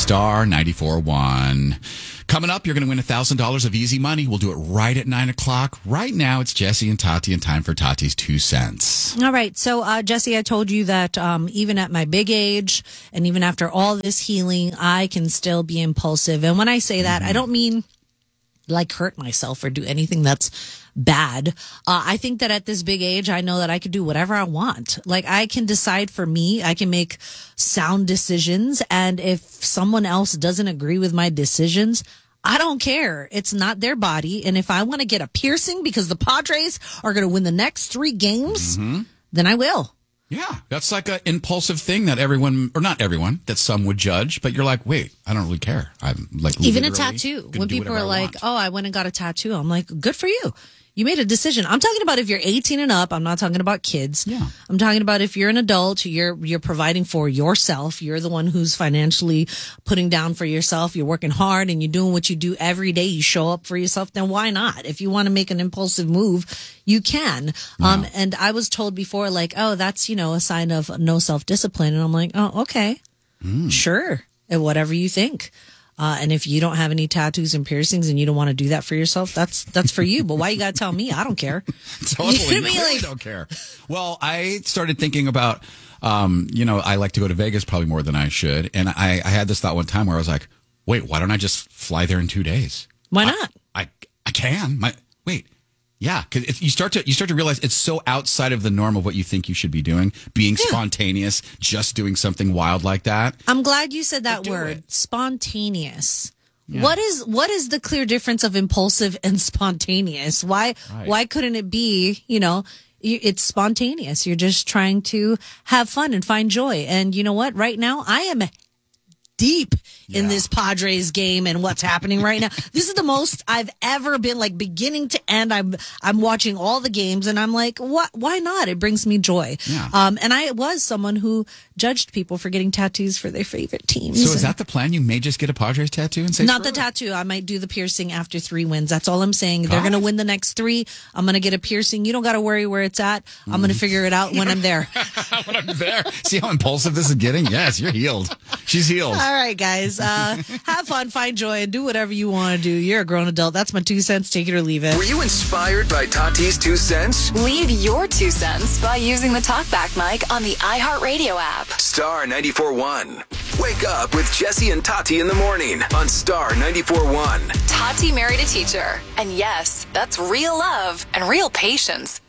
Star 94.1. Coming up, you're going to win $1,000 of easy money. We'll do it right at 9 o'clock. Right now, it's Jesse and Tati, and time for Tati's 2 cents. All right. So, Jesse, I told you that even at my big age and even after all this healing, I can still be impulsive. And when I say that, I don't mean like hurt myself or do anything that's bad. I think that at this big age, I know that I could do whatever I want. Like, I can decide for me. I can make sound decisions. And if someone else doesn't agree with my decisions, I don't care. It's not their body. And if I want to get a piercing because the Padres are going to win the next 3 games, then I will. Yeah, that's like an impulsive thing that everyone, or not everyone, that some would judge. But you're like, wait, I don't really care. I'm like, even a tattoo. When people are like, oh, I went and got a tattoo, I'm like, good for you. You made a decision. I'm talking about if you're 18 and up. I'm not talking about kids. Yeah. I'm talking about if you're an adult, you're providing for yourself. You're the one who's financially putting down for yourself. You're working hard and you're doing what you do every day. You show up for yourself. Then why not? If you want to make an impulsive move, you can. Yeah. And I was told before, like, oh, that's, a sign of no self-discipline. And I'm like, oh, okay, sure. And whatever you think. And if you don't have any tattoos and piercings and you don't want to do that for yourself, that's for you. But why you got to tell me? I don't care. Totally. I don't care. Well, I started thinking about, I like to go to Vegas probably more than I should. And I had this thought one time where I was like, wait, why don't I just fly there in 2 days? Why not? I can. Yeah, because you start to realize it's so outside of the norm of what you think you should be doing, being spontaneous, just doing something wild like that. I'm glad you said that word, spontaneous. Yeah. What is the clear difference of impulsive and spontaneous? Why couldn't it be, it's spontaneous. You're just trying to have fun and find joy. And you know what? Right now, I am deep in this Padres game and what's happening right now. This is the most I've ever been, like, beginning to end. I'm watching all the games and I'm like, what? Why not? It brings me joy. Yeah. And I was someone who judged people for getting tattoos for their favorite teams. So is that the plan? You may just get a Padres tattoo and say not the tattoo. I might do the piercing after 3 wins. That's all I'm saying. They're going to win the next 3. I'm going to get a piercing. You don't got to worry where it's at. I'm going to figure it out when I'm there. When I'm there. See how impulsive this is getting? Yes, you're healed. She's healed. All right, guys. Have fun, find joy, and do whatever you want to do. You're a grown adult. That's my 2 cents. Take it or leave it. Were you inspired by Tati's 2 cents? Leave your 2 cents by using the TalkBack mic on the iHeartRadio app. Star 94.1. Wake up with Jesse and Tati in the morning on Star 94.1. Tati married a teacher. And yes, that's real love and real patience.